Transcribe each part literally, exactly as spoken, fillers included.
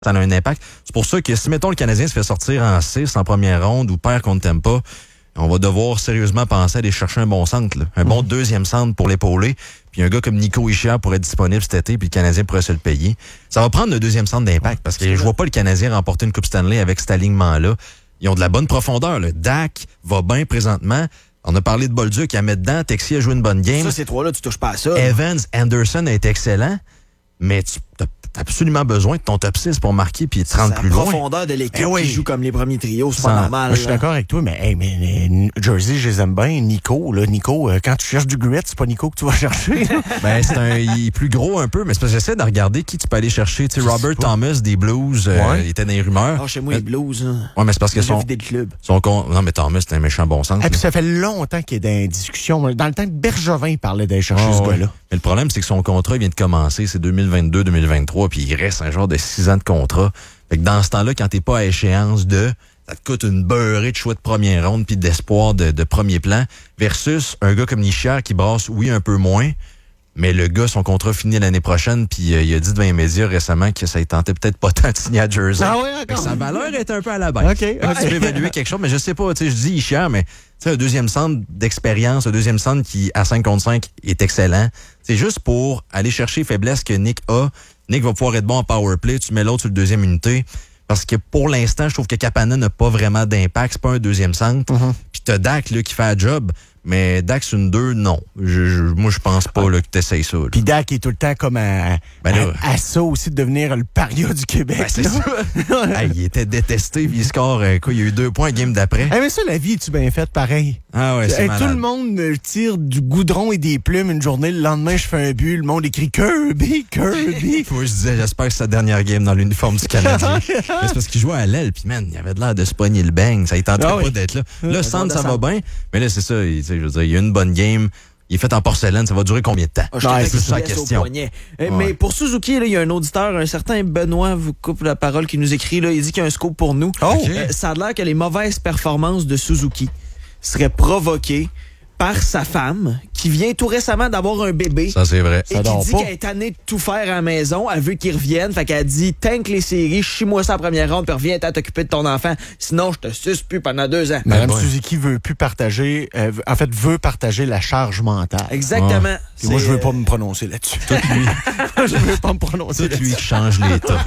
ça a un impact. C'est pour ça que si, mettons, le Canadien se fait sortir en six en première ronde ou perd contre Tampa, on va devoir sérieusement penser à aller chercher un bon centre, là. Un mmh. bon deuxième centre pour l'épauler. Puis un gars comme Nico Hischier pourrait être disponible cet été, puis le Canadien pourrait se le payer. Ça va prendre le deuxième centre d'impact, ouais, parce que je vois pas le Canadien remporter une Coupe Stanley avec cet alignement-là. Ils ont de la bonne profondeur, là. Dak va bien présentement. On a parlé de Bolduc à mettre dedans. Texier a joué une bonne game. Ça, ces trois-là, tu touches pas à ça. Evans, Anderson a été excellent, mais tu as absolument besoin de ton top six pour marquer puis te rendre plus loin. La profondeur de l'équipe eh oui. qui joue comme les premiers trios, c'est pas normal. Moi, je suis d'accord avec toi, mais, hey, mais, mais Jersey, je les aime bien. Nico, là, Nico, euh, quand tu cherches du grit, c'est pas Nico que tu vas chercher. ben, c'est un, il est plus gros un peu, mais c'est parce que j'essaie de regarder qui tu peux aller chercher. Tu sais, Robert Thomas des Blues, euh, ouais. il était dans les rumeurs. Ah, chez moi, les Blues, hein. Ouais, mais c'est parce que son, le club. son con... Non, mais Thomas, c'est un méchant bon sens. Et puis ça fait longtemps qu'il est dans la discussion. Dans le temps que Bergevin parlait d'aller chercher oh, ce ouais. gars-là. Mais le problème, c'est que son contrat vient de commencer, c'est deux mille vingt-deux deux mille vingt-trois, puis il reste un genre de six ans de contrat. Fait que dans ce temps-là, quand t'es pas à échéance de, ça te coûte une beurrée de choix de première ronde puis d'espoir de, de premier plan, versus un gars comme Hischier qui brasse, oui, un peu moins, mais le gars, son contrat finit l'année prochaine, puis euh, il a dit devant les médias récemment que ça ne tentait peut-être pas tant de signer à Jersey. Ah ouais, d'accord. Sa valeur est un peu à la baisse. OK, OK. Tu peux évaluer quelque chose, mais je sais pas, tu sais, je dis Hischier, mais tu sais, un deuxième centre d'expérience, un deuxième centre qui, à cinq contre cinq, est excellent. C'est juste pour aller chercher les faiblesses que Nick a. Nick va pouvoir être bon en power play, tu mets l'autre sur le deuxième unité. Parce que pour l'instant, je trouve que Kapanen n'a pas vraiment d'impact. C'est pas un deuxième centre. Mm-hmm. Puis t'as Dak là, qui fait la job. Mais Dak sur une deux, non. Je, je, moi, je pense pas là, que t'essayes ça. Là. Puis Dak est tout le temps comme à, ben là, à, à ça aussi de devenir le paria du Québec. Ben, c'est ça. Hey, il était détesté, puis il score, euh, quoi, il y a eu deux points game d'après. Hey, mais ça, la vie, tu bien faite pareil. Ah ouais, c'est hey, malade. Tout le monde me tire du goudron et des plumes une journée. Le lendemain, je fais un but. Le monde écrit Kirby, Kirby. Moi, je disais, j'espère que c'est sa dernière game dans l'uniforme du Canadien. Mais c'est parce qu'il jouait à l'aile, puis man, il avait de l'air de se pogner le bang. Ça, il tentait ah, pas oui. d'être là. Là, centre, ça va bien. Mais là, c'est ça. Il, je veux dire, il y a une bonne game. Il est fait en porcelaine. Ça va durer combien de temps? Ah, je ouais, c'est ça la question. Eh, ouais. Mais pour Suzuki, il y a un auditeur, un certain Benoît, vous coupe la parole, qui nous écrit, là, il dit qu'il y a un scoop pour nous. Oh. Okay. Euh, ça a l'air que les mauvaises performances de Suzuki seraient provoquées par sa femme, qui vient tout récemment d'avoir un bébé. Ça, c'est vrai. Et ça qui dit qu'elle est tannée de tout faire à la maison. Elle veut qu'il revienne. Fait qu'elle dit, tank les séries, chie-moi ça en première ronde, puis reviens à t'occuper de ton enfant. Sinon, je te suce plus pendant deux ans. Madame ouais. Suzuki veut plus partager, euh, en fait, veut partager la charge mentale. Exactement. Ouais. Moi, je veux pas me prononcer là-dessus. Tout lui. Je veux pas me prononcer là-dessus. Tout lui qui change l'état.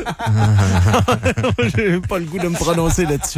J'ai pas le goût de me prononcer là-dessus.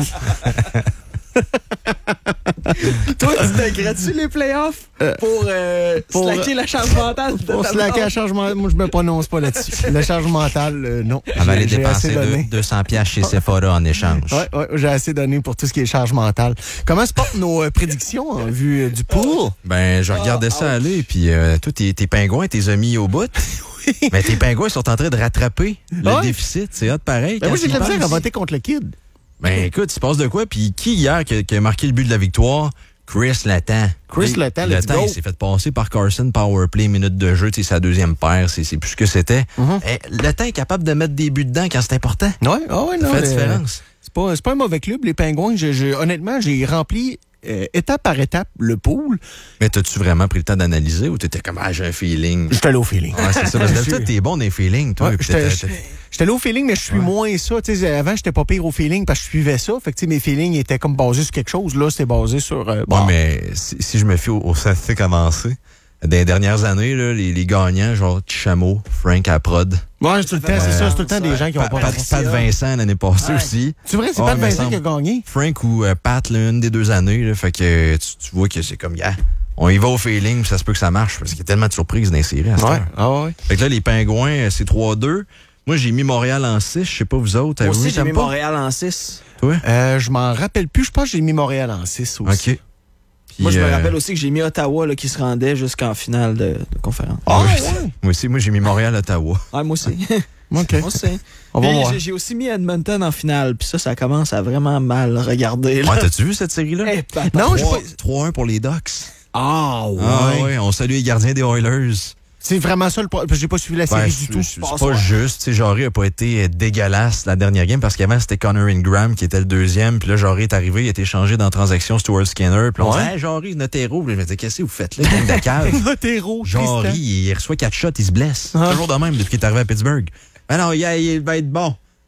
Toi, tu t'inquiètes-tu les playoffs euh, pour, euh, pour slacker la charge mentale? Pour slacker la charge mentale, moi, je me prononce pas là-dessus. La charge mentale, euh, non. Elle va aller dépenser deux cents piastres chez Sephora en échange. Oui, ouais, j'ai assez donné pour tout ce qui est charge mentale. Comment se portent nos euh, prédictions en vue euh, du pool? Ben, je regardais ça ah, aller, puis euh, toi, tes, tes pingouins, tes amis au bout. Oui. Mais tes pingouins sont en train de rattraper le ouais. déficit. C'est hot pareil. Ben moi, j'ai de la misère à voter contre le Kid. Ben écoute, il se passe de quoi? Puis qui hier qui a, qui a marqué le but de la victoire? Chris Letang. Chris Letang, let's go. Il s'est fait passer par Carson, powerplay, minute de jeu, c'est sa deuxième paire, c'est, c'est plus ce que c'était. Mm-hmm. Eh, Letang est capable de mettre des buts dedans quand c'est important. Oui, oh ouais, non. Ça fait la différence. C'est pas, c'est pas un mauvais club, les Pingouins. Je, je, honnêtement, j'ai rempli euh, étape par étape le pool. Mais t'as-tu vraiment pris le temps d'analyser ou t'étais comme, ah, j'ai un feeling? J'étais allé au feeling. Ah, c'est ça. Parce que d'habitude, t'es bon dans les feelings, toi. Ouais, j'étais, j'étais allé au feeling, mais je suis ouais. moins ça. T'sais, avant, j'étais pas pire au feeling parce que je suivais ça. Fait que mes feelings étaient comme basés sur quelque chose. Là, c'était basé sur... Euh, bon, mais si, si je me fie au, au statistique avancé, dans les dernières années, là, les, les gagnants, genre Chameau, Frank Aprod. Ouais, c'est tout le temps, c'est ça, c'est tout le temps des gens qui ont pa, pas Pat, Pat Vincent l'année passée ouais. aussi. C'est vrai, c'est ouais, Pat Vincent qui a gagné. Frank ou euh, Pat, là, une des deux années, là, fait que tu, tu vois que c'est comme, yeah, on y va au feeling, ça se peut que ça marche, parce qu'il y a tellement de surprises dans les séries à ce ouais. Ah ouais. Fait que là, les Pingouins, c'est trois deux. Moi, j'ai mis Montréal en six, je sais pas vous autres. Moi aussi, vous, j'ai mis pas? Montréal en six. Toi? Euh, je m'en rappelle plus, je pense que j'ai mis Montréal en six aussi. OK. Puis moi, je euh... me rappelle aussi que j'ai mis Ottawa là, qui se rendait jusqu'en finale de, de conférence. Ah, oui, ouais. Moi aussi, moi j'ai mis Montréal-Ottawa. Ah, moi aussi. OK. Moi aussi. On va voir. J'ai, j'ai aussi mis Edmonton en finale, puis ça, ça commence à vraiment mal regarder. Là. Ouais, t'as-tu vu cette série-là? Eh, non, j'ai pas... trois un pour les Ducks. Ah, ouais. Ah, ouais. On salue les gardiens des Oilers. C'est vraiment ça le problème. J'ai pas suivi la série ben, du tout. C'est pas juste. T'sais, Jarry a pas été dégueulasse la dernière game parce qu'avant, c'était Connor Ingram qui était le deuxième. Puis là, Jarry est arrivé, il a été changé dans la transaction Stuart Skinner. Puis on ouais. dit, hey, Jarry, notre héros. Puis je me disais, qu'est-ce que vous faites là, gang de cave? Notre héros. Jarry, il reçoit quatre shots, il se blesse. Ah. Toujours de même depuis qu'il est arrivé à Pittsburgh. Ben non, il, il va être bon.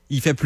il fait plus